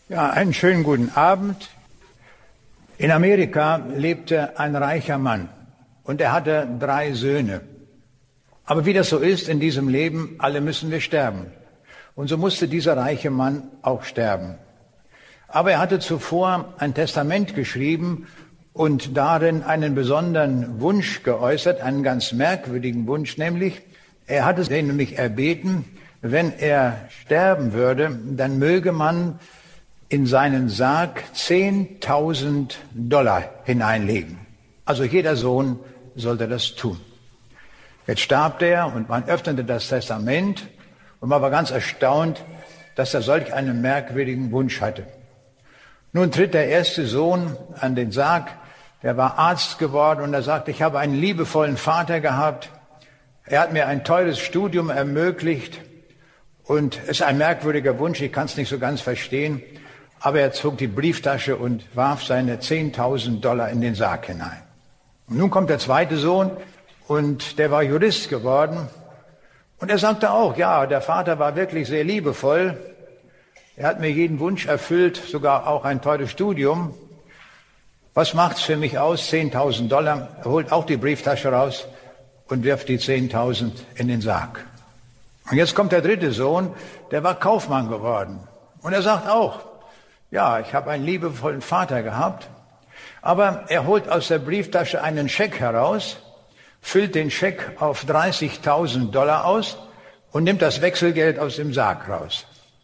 Ja, einen schönen guten Abend. In Amerika lebte ein reicher Mann und er hatte 3 Söhne. Aber wie das so ist in diesem Leben, alle müssen wir sterben. Und so musste dieser reiche Mann auch sterben. Aber er hatte zuvor ein Testament geschrieben und darin einen besonderen Wunsch geäußert, einen ganz merkwürdigen Wunsch, nämlich, er hatte den nämlich erbeten, wenn er sterben würde, dann möge man in seinen Sarg $10.000 hineinlegen. Also jeder Sohn sollte das tun. Jetzt starb er und man öffnete das Testament und man war ganz erstaunt, dass er solch einen merkwürdigen Wunsch hatte. Nun tritt der erste Sohn an den Sarg, der war Arzt geworden und er sagte, ich habe einen liebevollen Vater gehabt, er hat mir ein teures Studium ermöglicht und es ist ein merkwürdiger Wunsch, ich kann es nicht so ganz verstehen, aber er zog die Brieftasche und warf seine $10.000 in den Sarg hinein. Und nun kommt der zweite Sohn und der war Jurist geworden und er sagte auch, ja, der Vater war wirklich sehr liebevoll, er hat mir jeden Wunsch erfüllt, sogar auch ein teures Studium. Was macht's für mich aus? $10.000. Er holt auch die Brieftasche raus und wirft die 10.000 in den Sarg. Und jetzt kommt der dritte Sohn, der war Kaufmann geworden. Und er sagt auch, ja, ich habe einen liebevollen Vater gehabt, aber er holt aus der Brieftasche einen Scheck heraus, füllt den Scheck auf $30.000 aus und nimmt das Wechselgeld aus dem Sarg raus.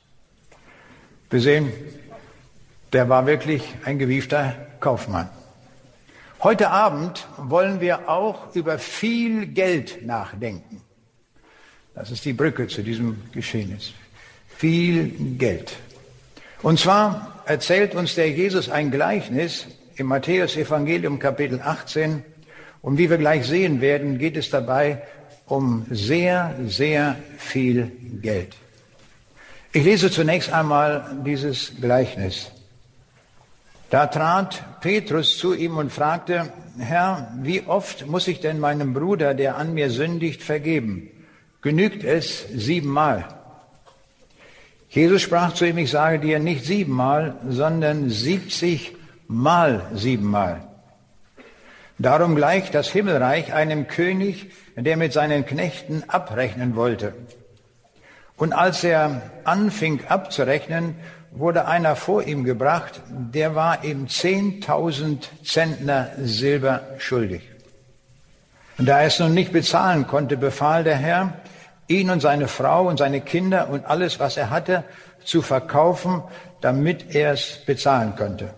Wir sehen, der war wirklich ein gewiefter Kaufmann. Heute Abend wollen wir auch über viel Geld nachdenken. Das ist die Brücke zu diesem Geschehnis. Viel Geld. Und zwar erzählt uns der Jesus ein Gleichnis im Matthäus-Evangelium Kapitel 18. Und wie wir gleich sehen werden, geht es dabei um sehr, sehr viel Geld. Ich lese zunächst einmal dieses Gleichnis. Da trat Petrus zu ihm und fragte, Herr, wie oft muss ich denn meinem Bruder, der an mir sündigt, vergeben? Genügt es 7-mal? Jesus sprach zu ihm, ich sage dir nicht 7-mal, sondern 70-mal 7-mal. Darum gleicht das Himmelreich einem König, der mit seinen Knechten abrechnen wollte. Und als er anfing abzurechnen, wurde einer vor ihm gebracht, der war ihm 10.000 Zentner Silber schuldig. Und da er es nun nicht bezahlen konnte, befahl der Herr, ihn und seine Frau und seine Kinder und alles, was er hatte, zu verkaufen, damit er es bezahlen könnte.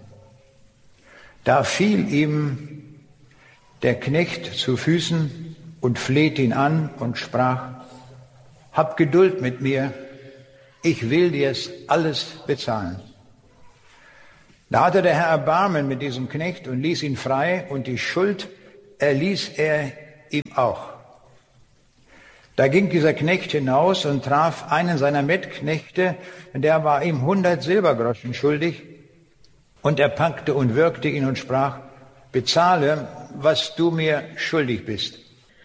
Da fiel ihm der Knecht zu Füßen und flehte ihn an und sprach, hab Geduld mit mir, ich will dir es alles bezahlen. Da hatte der Herr Erbarmen mit diesem Knecht und ließ ihn frei und die Schuld erließ er ihm auch. Da ging dieser Knecht hinaus und traf einen seiner Mitknechte, der war ihm 100 Silbergroschen schuldig, und er packte und würgte ihn und sprach, bezahle, was du mir schuldig bist.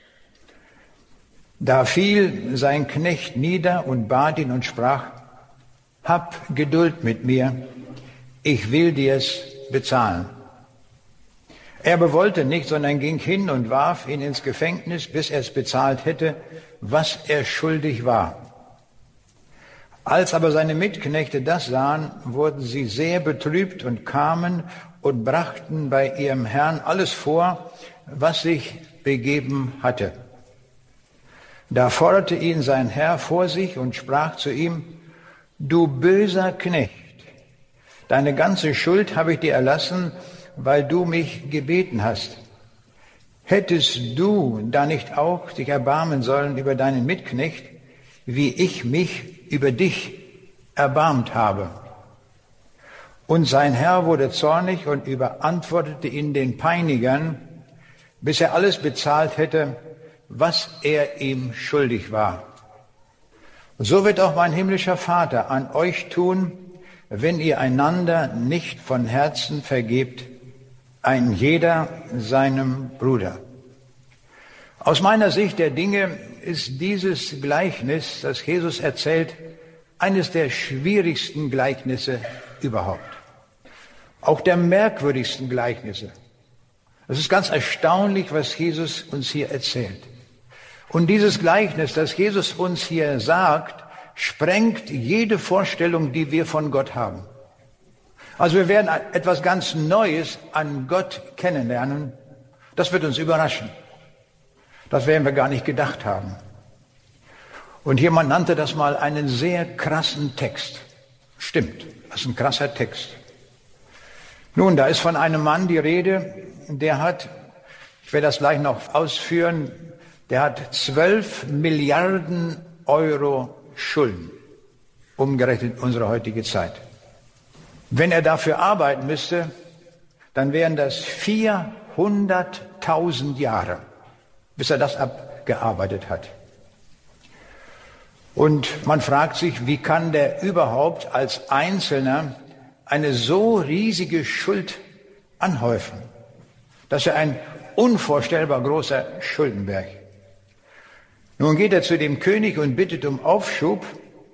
Da fiel sein Knecht nieder und bat ihn und sprach, hab Geduld mit mir, ich will dir es bezahlen. Er aber wollte nicht, sondern ging hin und warf ihn ins Gefängnis, bis er es bezahlt hätte, was er schuldig war. Als aber seine Mitknechte das sahen, wurden sie sehr betrübt und kamen und brachten bei ihrem Herrn alles vor, was sich begeben hatte. Da forderte ihn sein Herr vor sich und sprach zu ihm, du böser Knecht, deine ganze Schuld habe ich dir erlassen, weil du mich gebeten hast. Hättest du da nicht auch dich erbarmen sollen über deinen Mitknecht, wie ich mich über dich erbarmt habe? Und sein Herr wurde zornig und überantwortete ihn den Peinigern, bis er alles bezahlt hätte, was er ihm schuldig war. Und so wird auch mein himmlischer Vater an euch tun, wenn ihr einander nicht von Herzen vergebt, ein jeder seinem Bruder. Aus meiner Sicht der Dinge ist dieses Gleichnis, das Jesus erzählt, eines der schwierigsten Gleichnisse überhaupt. Auch der merkwürdigsten Gleichnisse. Es ist ganz erstaunlich, was Jesus uns hier erzählt. Und dieses Gleichnis, das Jesus uns hier sagt, sprengt jede Vorstellung, die wir von Gott haben. Also wir werden etwas ganz Neues an Gott kennenlernen. Das wird uns überraschen. Das werden wir gar nicht gedacht haben. Und jemand nannte das mal einen sehr krassen Text. Stimmt, das ist ein krasser Text. Nun, da ist von einem Mann die Rede, der hat, ich werde das gleich noch ausführen, der hat 12 Milliarden Euro Schulden, umgerechnet in unsere heutige Zeit. Wenn er dafür arbeiten müsste, dann wären das 400.000 Jahre, bis er das abgearbeitet hat. Und man fragt sich, wie kann der überhaupt als Einzelner eine so riesige Schuld anhäufen? Das ist ja ein unvorstellbar großer Schuldenberg. Nun geht er zu dem König und bittet um Aufschub,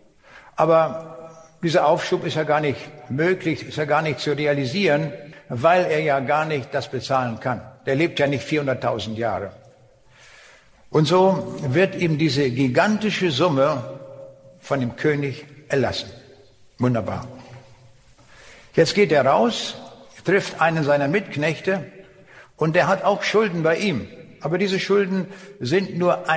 aber dieser Aufschub ist ja gar nicht möglich, ist ja gar nicht zu realisieren, weil er ja gar nicht das bezahlen kann. Der lebt ja nicht 400.000 Jahre. Und so wird ihm diese gigantische Summe von dem König erlassen. Wunderbar. Jetzt geht er raus, trifft einen seiner Mitknechte und der hat auch Schulden bei ihm. Aber diese Schulden sind nur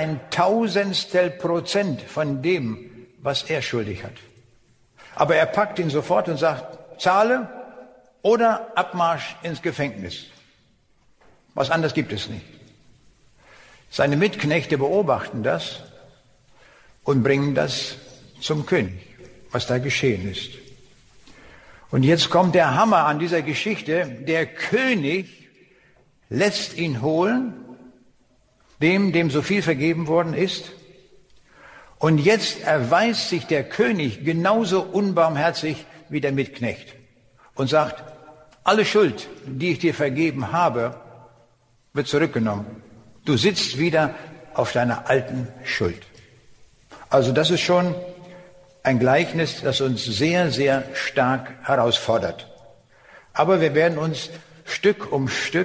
1/1000% von dem, was er schuldig hat. Aber er packt ihn sofort und sagt, zahle oder Abmarsch ins Gefängnis. Was anderes gibt es nicht. Seine Mitknechte beobachten das und bringen das zum König, was da geschehen ist. Und jetzt kommt der Hammer an dieser Geschichte. Der König lässt ihn holen, dem so viel vergeben worden ist. Und jetzt erweist sich der König genauso unbarmherzig wie der Mitknecht und sagt, alle Schuld, die ich dir vergeben habe, wird zurückgenommen. Du sitzt wieder auf deiner alten Schuld. Also das ist schon ein Gleichnis, das uns sehr, sehr stark herausfordert. Aber wir werden uns Stück um Stück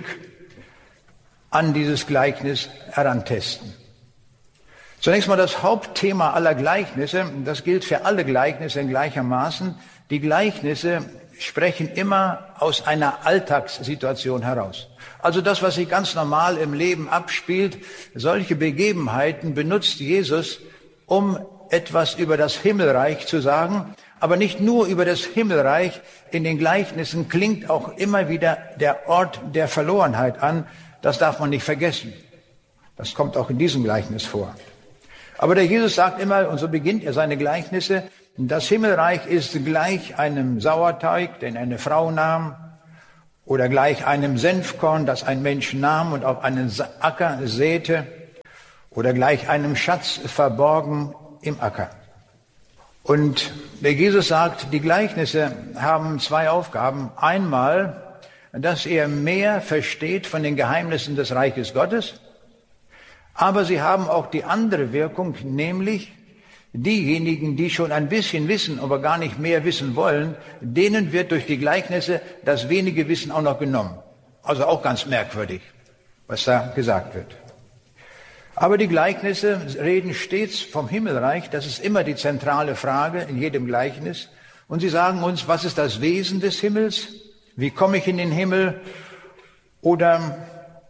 an dieses Gleichnis herantesten. Zunächst mal das Hauptthema aller Gleichnisse, das gilt für alle Gleichnisse in gleichermaßen. Die Gleichnisse sprechen immer aus einer Alltagssituation heraus. Also das, was sich ganz normal im Leben abspielt, solche Begebenheiten benutzt Jesus, um etwas über das Himmelreich zu sagen, aber nicht nur über das Himmelreich. In den Gleichnissen klingt auch immer wieder der Ort der Verlorenheit an. Das darf man nicht vergessen. Das kommt auch in diesem Gleichnis vor. Aber der Jesus sagt immer, und so beginnt er seine Gleichnisse, das Himmelreich ist gleich einem Sauerteig, den eine Frau nahm, oder gleich einem Senfkorn, das ein Mensch nahm und auf einen Acker säte, oder gleich einem Schatz verborgen im Acker. Und der Jesus sagt, die Gleichnisse haben zwei Aufgaben. Einmal, dass er mehr versteht von den Geheimnissen des Reiches Gottes, aber sie haben auch die andere Wirkung, nämlich diejenigen, die schon ein bisschen wissen, aber gar nicht mehr wissen wollen, denen wird durch die Gleichnisse das wenige Wissen auch noch genommen. Also auch ganz merkwürdig, was da gesagt wird. Aber die Gleichnisse reden stets vom Himmelreich, das ist immer die zentrale Frage in jedem Gleichnis. Und sie sagen uns, was ist das Wesen des Himmels? Wie komme ich in den Himmel? Oder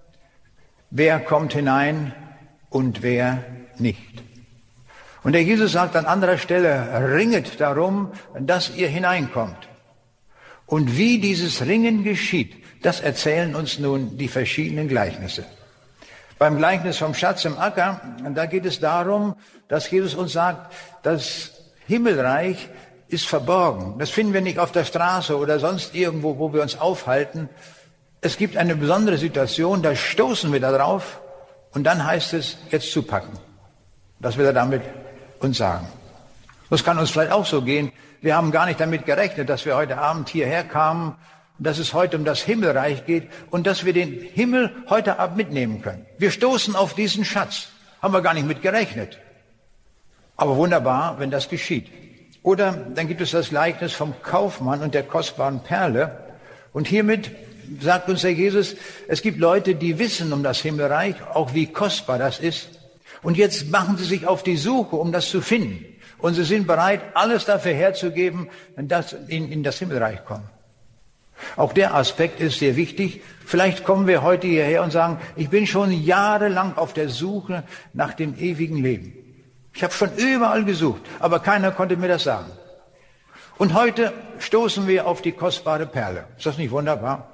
wer kommt hinein und wer nicht? Und der Jesus sagt an anderer Stelle, ringet darum, dass ihr hineinkommt. Und wie dieses Ringen geschieht, das erzählen uns nun die verschiedenen Gleichnisse. Beim Gleichnis vom Schatz im Acker, da geht es darum, dass Jesus uns sagt, das Himmelreich ist verborgen. Das finden wir nicht auf der Straße oder sonst irgendwo, wo wir uns aufhalten. Es gibt eine besondere Situation, da stoßen wir da drauf und dann heißt es, jetzt zupacken. Das will er damit uns sagen. Das kann uns vielleicht auch so gehen. Wir haben gar nicht damit gerechnet, dass wir heute Abend hierher kamen, dass es heute um das Himmelreich geht und dass wir den Himmel heute Abend mitnehmen können. Wir stoßen auf diesen Schatz. Haben wir gar nicht mit gerechnet. Aber wunderbar, wenn das geschieht. Oder dann gibt es das Gleichnis vom Kaufmann und der kostbaren Perle. Und hiermit sagt uns der Jesus, es gibt Leute, die wissen um das Himmelreich, auch wie kostbar das ist. Und jetzt machen sie sich auf die Suche, um das zu finden. Und sie sind bereit, alles dafür herzugeben, dass sie in das Himmelreich kommen. Auch der Aspekt ist sehr wichtig. Vielleicht kommen wir heute hierher und sagen, ich bin schon jahrelang auf der Suche nach dem ewigen Leben. Ich habe schon überall gesucht, aber keiner konnte mir das sagen. Und heute stoßen wir auf die kostbare Perle. Ist das nicht wunderbar?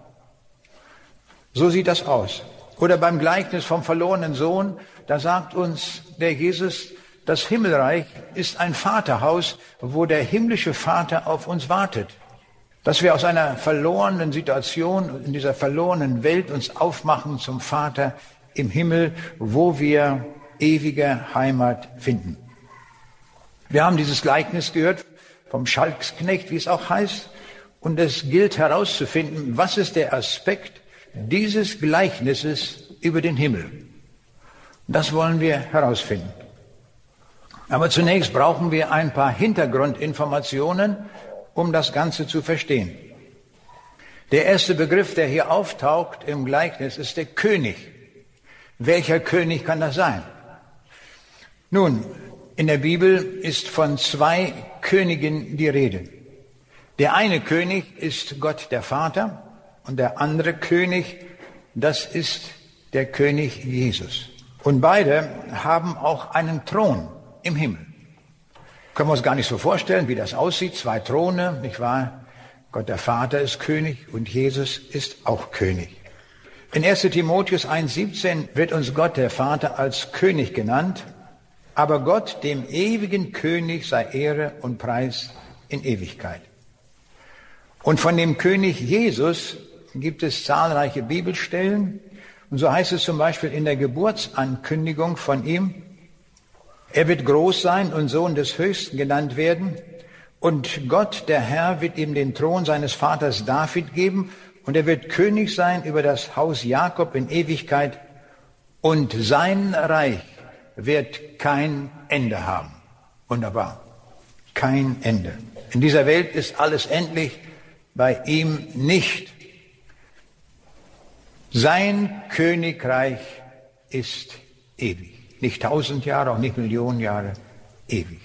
So sieht das aus. Oder beim Gleichnis vom verlorenen Sohn, da sagt uns der Jesus, das Himmelreich ist ein Vaterhaus, wo der himmlische Vater auf uns wartet. Dass wir aus einer verlorenen Situation, in dieser verlorenen Welt uns aufmachen zum Vater im Himmel, wo wir ewige Heimat finden. Wir haben dieses Gleichnis gehört vom Schalksknecht, wie es auch heißt. Und es gilt herauszufinden, was ist der Aspekt dieses Gleichnisses über den Himmel. Das wollen wir herausfinden. Aber zunächst brauchen wir ein paar Hintergrundinformationen, um das Ganze zu verstehen. Der erste Begriff, der hier auftaucht im Gleichnis, ist der König. Welcher König kann das sein? Nun, in der Bibel ist von zwei Königen die Rede. Der eine König ist Gott der Vater und der andere König, das ist der König Jesus. Und beide haben auch einen Thron im Himmel. Können wir uns gar nicht so vorstellen, wie das aussieht. Zwei Throne, nicht wahr? Gott der Vater ist König und Jesus ist auch König. In 1. Timotheus 1,17 wird uns Gott der Vater als König genannt. Aber Gott, dem ewigen König, sei Ehre und Preis in Ewigkeit. Und von dem König Jesus gibt es zahlreiche Bibelstellen. Und so heißt es zum Beispiel in der Geburtsankündigung von ihm, er wird groß sein und Sohn des Höchsten genannt werden. Und Gott, der Herr, wird ihm den Thron seines Vaters David geben. Und er wird König sein über das Haus Jakob in Ewigkeit. Und sein Reich wird kein Ende haben. Wunderbar. Kein Ende. In dieser Welt ist alles endlich, bei ihm nicht. Sein Königreich ist ewig. Nicht 1000 Jahre, auch nicht Millionen Jahre, ewig.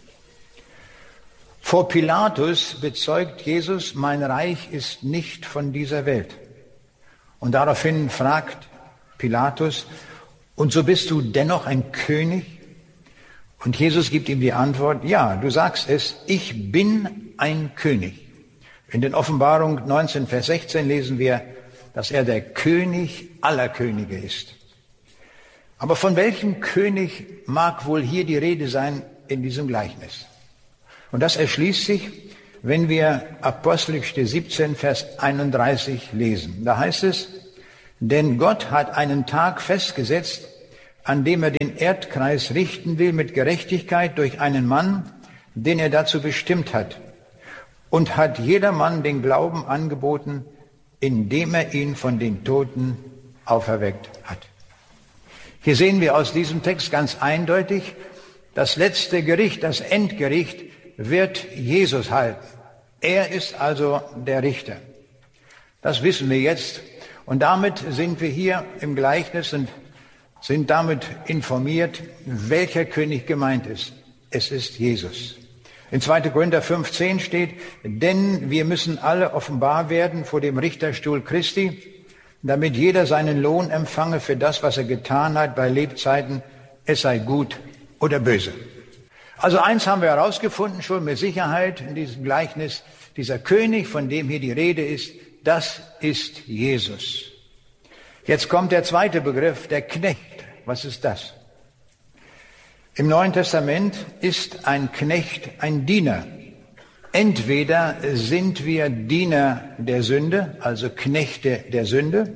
Vor Pilatus bezeugt Jesus, mein Reich ist nicht von dieser Welt. Und daraufhin fragt Pilatus, und so bist du dennoch ein König? Und Jesus gibt ihm die Antwort, ja, du sagst es, ich bin ein König. In den Offenbarung 19, Vers 16 lesen wir, dass er der König aller Könige ist. Aber von welchem König mag wohl hier die Rede sein in diesem Gleichnis? Und das erschließt sich, wenn wir Apostelgeschichte 17, Vers 31 lesen. Da heißt es, denn Gott hat einen Tag festgesetzt, an dem er den Erdkreis richten will mit Gerechtigkeit durch einen Mann, den er dazu bestimmt hat. Und hat jedermann den Glauben angeboten, indem er ihn von den Toten auferweckt hat. Hier sehen wir aus diesem Text ganz eindeutig, das letzte Gericht, das Endgericht wird Jesus halten. Er ist also der Richter. Das wissen wir jetzt. Und damit sind wir hier im Gleichnis und sind damit informiert, welcher König gemeint ist. Es ist Jesus. In 2. Korinther 5,10 steht, denn wir müssen alle offenbar werden vor dem Richterstuhl Christi, damit jeder seinen Lohn empfange für das, was er getan hat bei Lebzeiten, es sei gut oder böse. Also eins haben wir herausgefunden, schon mit Sicherheit in diesem Gleichnis, dieser König, von dem hier die Rede ist, das ist Jesus. Jetzt kommt der zweite Begriff, der Knecht. Was ist das? Im Neuen Testament ist ein Knecht ein Diener. Entweder sind wir Diener der Sünde, also Knechte der Sünde,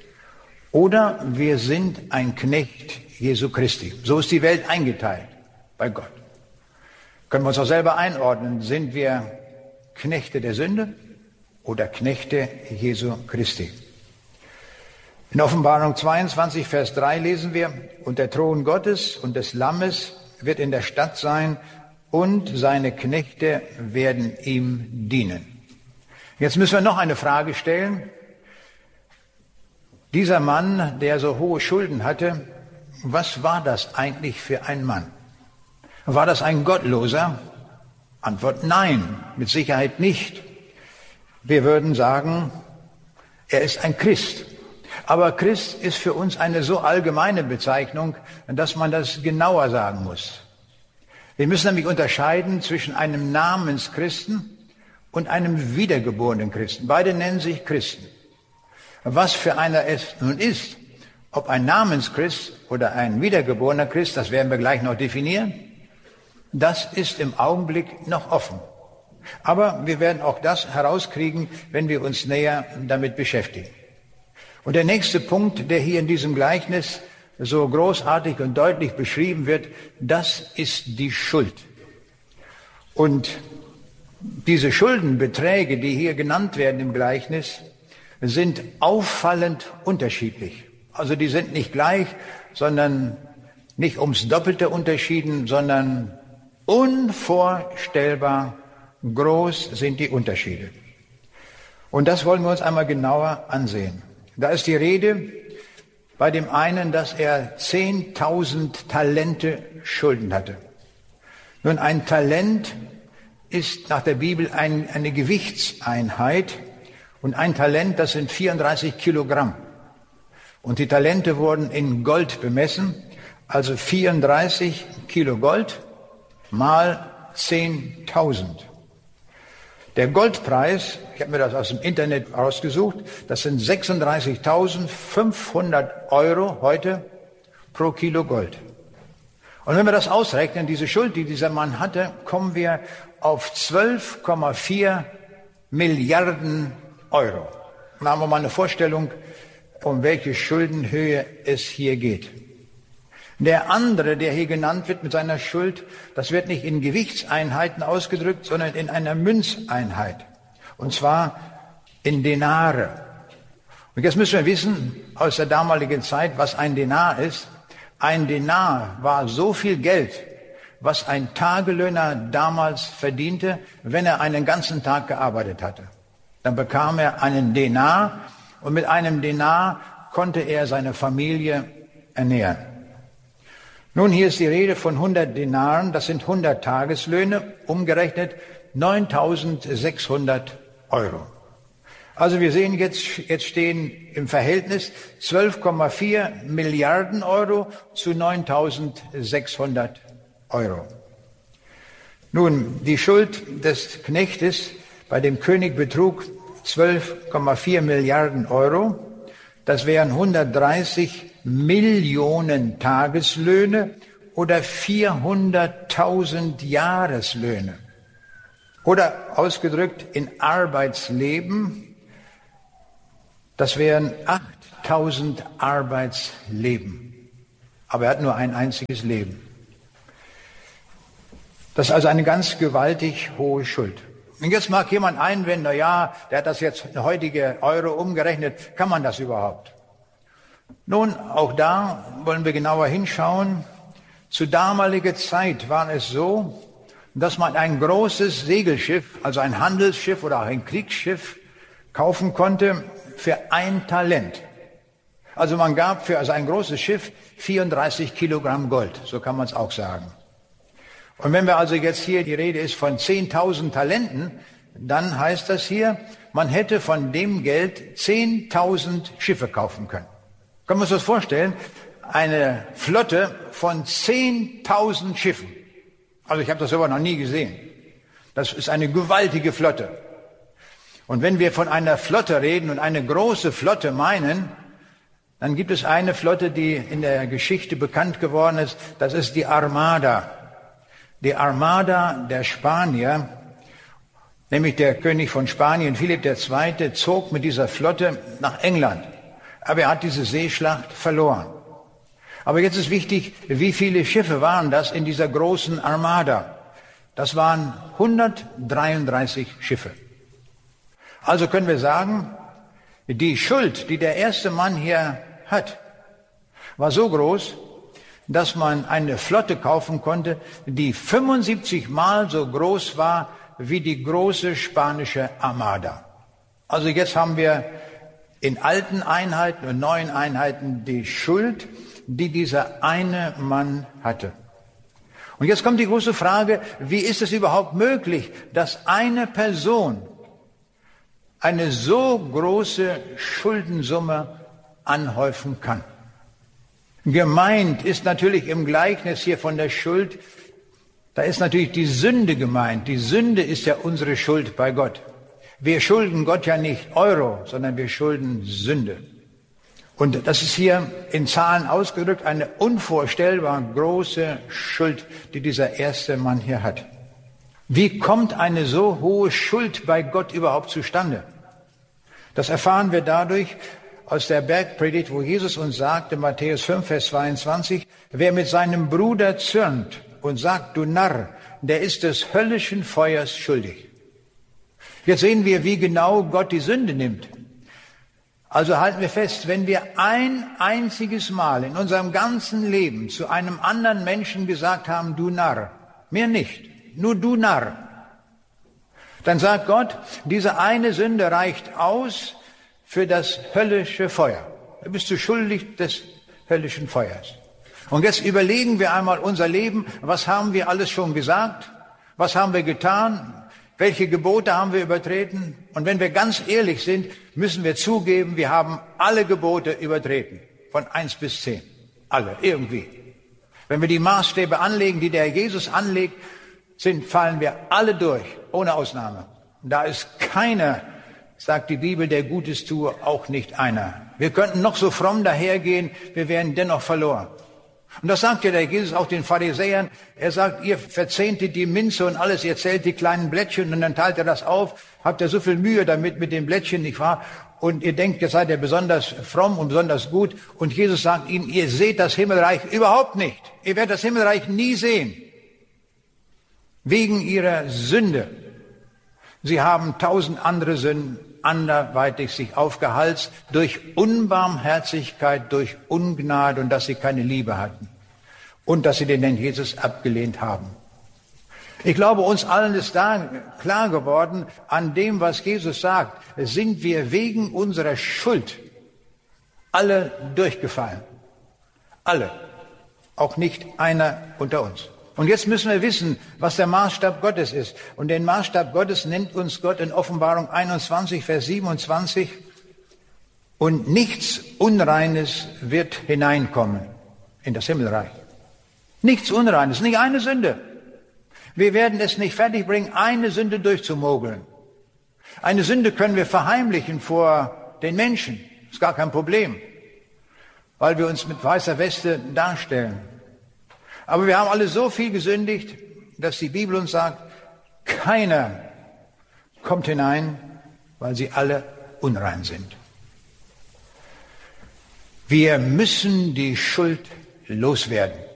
oder wir sind ein Knecht Jesu Christi. So ist die Welt eingeteilt bei Gott. Können wir uns auch selber einordnen, sind wir Knechte der Sünde oder Knechte Jesu Christi? In Offenbarung 22, Vers 3 lesen wir, und der Thron Gottes und des Lammes wird in der Stadt sein, und seine Knechte werden ihm dienen. Jetzt müssen wir noch eine Frage stellen. Dieser Mann, der so hohe Schulden hatte, was war das eigentlich für ein Mann? War das ein Gottloser? Antwort nein, mit Sicherheit nicht. Wir würden sagen, er ist ein Christ. Aber Christ ist für uns eine so allgemeine Bezeichnung, dass man das genauer sagen muss. Wir müssen nämlich unterscheiden zwischen einem Namenschristen und einem wiedergeborenen Christen. Beide nennen sich Christen. Was für einer es nun ist, ob ein Namenschrist oder ein wiedergeborener Christ, das werden wir gleich noch definieren, das ist im Augenblick noch offen. Aber wir werden auch das herauskriegen, wenn wir uns näher damit beschäftigen. Und der nächste Punkt, der hier in diesem Gleichnis so großartig und deutlich beschrieben wird, das ist die Schuld. Und diese Schuldenbeträge, die hier genannt werden im Gleichnis, sind auffallend unterschiedlich. Also die sind nicht gleich, sondern nicht ums Doppelte unterschieden, sondern unvorstellbar groß sind die Unterschiede. Und das wollen wir uns einmal genauer ansehen. Da ist die Rede bei dem einen, dass er 10.000 Talente Schulden hatte. Nun, ein Talent ist nach der Bibel eine Gewichtseinheit. Und ein Talent, das sind 34 Kilogramm. Und die Talente wurden in Gold bemessen, also 34 Kilo Gold mal 10.000. Der Goldpreis, ich habe mir das aus dem Internet rausgesucht, das sind 36.500 Euro heute pro Kilo Gold. Und wenn wir das ausrechnen, diese Schuld, die dieser Mann hatte, kommen wir auf 12,4 Milliarden Euro. Dann haben wir mal eine Vorstellung, um welche Schuldenhöhe es hier geht. Der andere, der hier genannt wird mit seiner Schuld, das wird nicht in Gewichtseinheiten ausgedrückt, sondern in einer Münzeinheit. Und zwar in Denare. Und jetzt müssen wir wissen, aus der damaligen Zeit, was ein Denar ist. Ein Denar war so viel Geld, was ein Tagelöhner damals verdiente, wenn er einen ganzen Tag gearbeitet hatte. Dann bekam er einen Denar und mit einem Denar konnte er seine Familie ernähren. Nun, hier ist die Rede von 100 Denaren, das sind 100 Tageslöhne, umgerechnet 9.600 Euro. Also wir sehen jetzt stehen im Verhältnis 12,4 Milliarden Euro zu 9.600 Euro. Nun, die Schuld des Knechtes bei dem König betrug 12,4 Milliarden Euro. Das wären 130 Millionen Tageslöhne oder 400.000 Jahreslöhne. Oder ausgedrückt in Arbeitsleben, das wären 8.000 Arbeitsleben. Aber er hat nur ein einziges Leben. Das ist also eine ganz gewaltig hohe Schuld. Und jetzt mag jemand einwenden, na ja, der hat das jetzt in heutige Euro umgerechnet. Kann man das überhaupt? Nun, auch da wollen wir genauer hinschauen. Zu damaliger Zeit war es so, dass man ein großes Segelschiff, also ein Handelsschiff oder auch ein Kriegsschiff, kaufen konnte für 1 Talent. Also man gab für ein großes Schiff 34 Kilogramm Gold, so kann man es auch sagen. Und wenn wir also jetzt hier, die Rede ist von 10.000 Talenten, dann heißt das hier, man hätte von dem Geld 10.000 Schiffe kaufen können. Können wir uns das vorstellen? Eine Flotte von 10.000 Schiffen. Also ich habe das aber noch nie gesehen. Das ist eine gewaltige Flotte. Und wenn wir von einer Flotte reden und eine große Flotte meinen, dann gibt es eine Flotte, die in der Geschichte bekannt geworden ist. Das ist die Armada. Die Armada der Spanier, nämlich der König von Spanien, Philipp II., zog mit dieser Flotte nach England. Aber er hat diese Seeschlacht verloren. Aber jetzt ist wichtig, wie viele Schiffe waren das in dieser großen Armada? Das waren 133 Schiffe. Also können wir sagen, die Schuld, die der erste Mann hier hat, war so groß, dass man eine Flotte kaufen konnte, die 75 Mal so groß war wie die große spanische Armada. Also jetzt haben wir in alten Einheiten und neuen Einheiten die Schuld, die dieser eine Mann hatte. Und jetzt kommt die große Frage, wie ist es überhaupt möglich, dass eine Person eine so große Schuldensumme anhäufen kann? Gemeint ist natürlich im Gleichnis hier von der Schuld, da ist natürlich die Sünde gemeint. Die Sünde ist ja unsere Schuld bei Gott. Wir schulden Gott ja nicht Euro, sondern wir schulden Sünde. Und das ist hier in Zahlen ausgedrückt eine unvorstellbar große Schuld, die dieser erste Mann hier hat. Wie kommt eine so hohe Schuld bei Gott überhaupt zustande? Das erfahren wir dadurch aus der Bergpredigt, wo Jesus uns sagte, Matthäus 5, Vers 22, wer mit seinem Bruder zürnt und sagt, du Narr, der ist des höllischen Feuers schuldig. Jetzt sehen wir, wie genau Gott die Sünde nimmt. Also halten wir fest, wenn wir ein einziges Mal in unserem ganzen Leben zu einem anderen Menschen gesagt haben, du Narr, mehr nicht, nur du Narr, dann sagt Gott, diese eine Sünde reicht aus für das höllische Feuer. Da bist du schuldig des höllischen Feuers. Und jetzt überlegen wir einmal unser Leben, was haben wir alles schon gesagt, was haben wir getan, welche Gebote haben wir übertreten? Und wenn wir ganz ehrlich sind, müssen wir zugeben, wir haben alle Gebote übertreten, von 1 bis 10. Alle, irgendwie. Wenn wir die Maßstäbe anlegen, die der Jesus anlegt, fallen wir alle durch, ohne Ausnahme. Und da ist keiner, sagt die Bibel, der Gutes tue, auch nicht einer. Wir könnten noch so fromm dahergehen, wir wären dennoch verloren. Und das sagt ja der Jesus auch den Pharisäern. Er sagt, ihr verzehntet die Minze und alles, ihr zählt die kleinen Blättchen und dann teilt er das auf. Habt ihr so viel Mühe damit mit den Blättchen, nicht wahr? Und ihr denkt, jetzt seid ihr besonders fromm und besonders gut. Und Jesus sagt ihnen, ihr seht das Himmelreich überhaupt nicht. Ihr werdet das Himmelreich nie sehen. Wegen ihrer Sünde. Sie haben 1000 andere Sünden anderweitig sich aufgehalst durch Unbarmherzigkeit, durch Ungnade und dass sie keine Liebe hatten und dass sie den Herrn Jesus abgelehnt haben. Ich glaube, uns allen ist da klar geworden, an dem, was Jesus sagt, sind wir wegen unserer Schuld alle durchgefallen. Alle. Auch nicht einer unter uns. Und jetzt müssen wir wissen, was der Maßstab Gottes ist. Und den Maßstab Gottes nennt uns Gott in Offenbarung 21, Vers 27. Und nichts Unreines wird hineinkommen in das Himmelreich. Nichts Unreines, nicht eine Sünde. Wir werden es nicht fertigbringen, eine Sünde durchzumogeln. Eine Sünde können wir verheimlichen vor den Menschen. Ist gar kein Problem, weil wir uns mit weißer Weste darstellen. Aber wir haben alle so viel gesündigt, dass die Bibel uns sagt, keiner kommt hinein, weil sie alle unrein sind. Wir müssen die Schuld loswerden.